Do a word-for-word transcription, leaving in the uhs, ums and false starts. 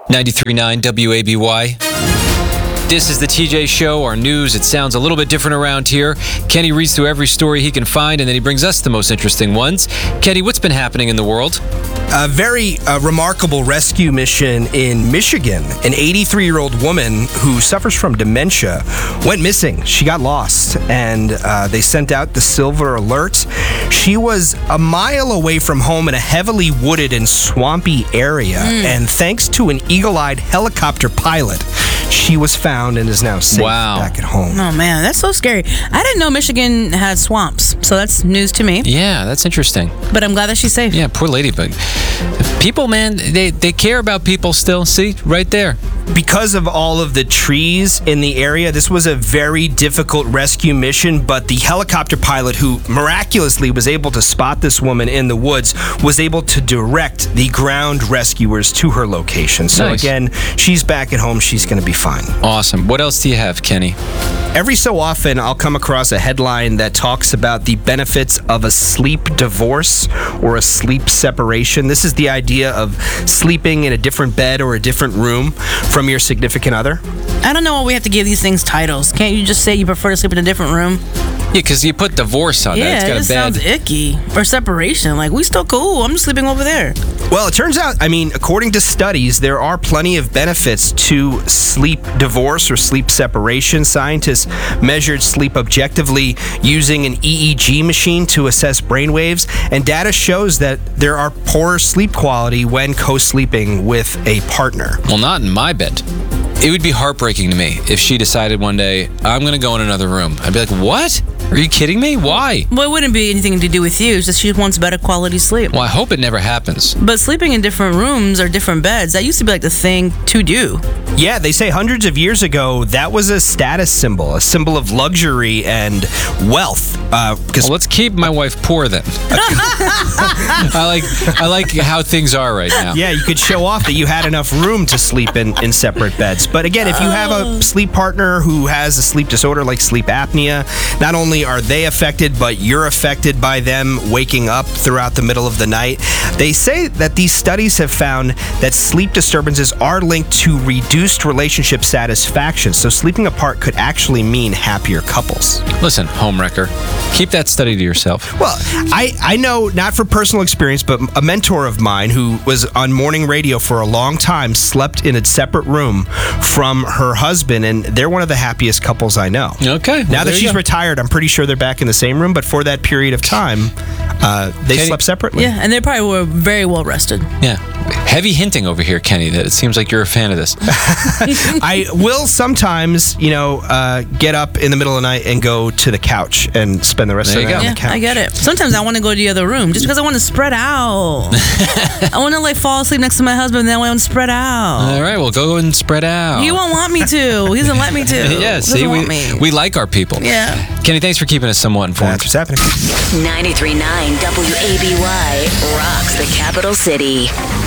ninety-three point nine W A B Y. This is the T J Show, our news. It sounds a little bit different around here. Kenny reads through every story he can find, and then he brings us the most interesting ones. Kenny, what's been happening in the world? A very uh, remarkable rescue mission in Michigan. An eighty-three-year-old woman who suffers from dementia went missing. She got lost, and uh, they sent out the silver alert. She was a mile away from home in a heavily wooded and swampy area, mm. and thanks to an eagle-eyed helicopter pilot, she was found and is now safe wow. back at home. Oh, man, that's so scary. I didn't know Michigan had swamps, so that's news to me. Yeah, that's interesting. But I'm glad that she's safe. Yeah, poor lady. But people, man, they, they care about people still. See, right there. Because of all of the trees in the area, this was a very difficult rescue mission, but the helicopter pilot who miraculously was able to spot this woman in the woods was able to direct the ground rescuers to her location. So nice. Again, she's back at home. She's going to be fine. Awesome. What else do you have, Kenny? Every so often, I'll come across a headline that talks about the benefits of a sleep divorce or a sleep separation. This is the idea of sleeping in a different bed or a different room from your significant other. I don't know why we have to give these things titles. Can't you just say you prefer to sleep in a different room? Yeah, because you put divorce on yeah, that. It's got it a bad... sounds icky. Or separation. Like, we still cool. I'm just sleeping over there. Well, it turns out, I mean, according to studies, there are plenty of benefits to sleep divorce or sleep separation. Scientists measured sleep objectively using an E E G machine to assess brainwaves, and data shows that there are poorer sleep quality when co-sleeping with a partner. Well, not in my bed. It would be heartbreaking to me if she decided one day, I'm going to go in another room. I'd be like, what? Are you kidding me? Why? Well, it wouldn't be anything to do with you. It's just she wants better quality sleep. Well, I hope it never happens. But sleeping in different rooms or different beds, that used to be like the thing to do. Yeah, they say hundreds of years ago, that was a status symbol, a symbol of luxury and wealth. Uh, well, let's keep my wife poor then. I like I like how things are right now. Yeah, you could show off that you had enough room to sleep in, in separate beds. But again, if you have a sleep partner who has a sleep disorder like sleep apnea, not only are they affected, but you're affected by them waking up throughout the middle of the night. They say that these studies have found that sleep disturbances are linked to reduced relationship satisfaction. So sleeping apart could actually mean happier couples. Listen, homewrecker, keep that study to yourself. Well, I, I know, not for personal experience, but a mentor of mine who was on morning radio for a long time slept in a separate room from her husband, and they're one of the happiest couples I know. Okay. Well, now that she's retired, I'm pretty sure they're back in the same room, but for that period of time, uh, they Kenny, slept separately. Yeah, and they probably were very well rested. Yeah. Heavy hinting over here, Kenny, that it seems like you're a fan of this. I will sometimes, you know, uh, get up in the middle of the night and go to the couch and spend the rest there of the night go. on the couch. Yeah, I get it. Sometimes I want to go to the other room just because I want to spread out. I want to like fall asleep next to my husband, and then I want to spread out. All right, well, go and spread out. He won't want me to. He doesn't let me to. Yeah, he see, we, me. we like our people. Yeah. Kenny, thanks for keeping us somewhat informed. That's what's happening. ninety-three point nine W A B Y rocks the capital city.